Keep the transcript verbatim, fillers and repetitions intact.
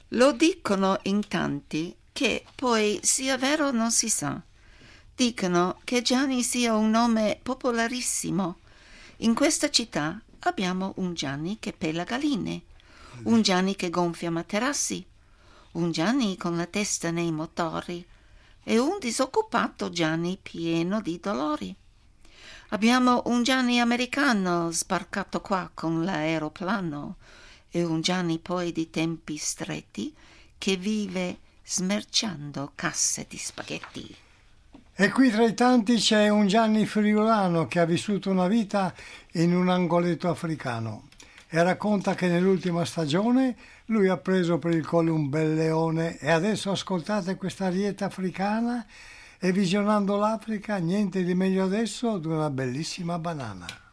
Lo dicono in tanti, che poi sia vero non si sa. Dicono che Gianni sia un nome popolarissimo. In questa città abbiamo un Gianni che pela galline, un Gianni che gonfia materassi, un Gianni con la testa nei motori e un disoccupato Gianni pieno di dolori. Abbiamo un Gianni americano sbarcato qua con l'aeroplano e un Gianni poi di tempi stretti che vive smerciando casse di spaghetti. E qui tra i tanti c'è un Gianni friulano che ha vissuto una vita in un angoletto africano e racconta che nell'ultima stagione lui ha preso per il collo un bel leone e adesso ascoltate questa arietta africana e visionando l'Africa niente di meglio adesso di una bellissima banana.